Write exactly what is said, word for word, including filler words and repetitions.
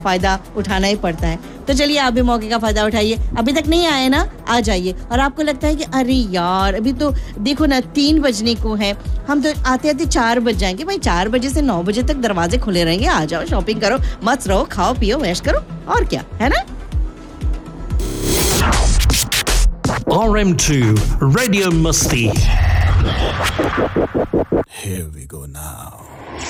फायदा उठाना ही पड़ता है। तो चलिए आप भी मौके का फायदा उठाइए। अभी तक नहीं आए ना, आ जाइए। और आपको लगता है कि अरे यार अभी तो देखो ना तीन बजने को है, हम तो आते आते चार बज जाएंगे। भाई चार बजे से नौ बजे तक दरवाजे खुले रहेंगे। आ जाओ, शॉपिंग करो, मस्त रहो, खाओ पियो, ऐश करो, और क्या है ना। R M two Radio Musti. Here we go now.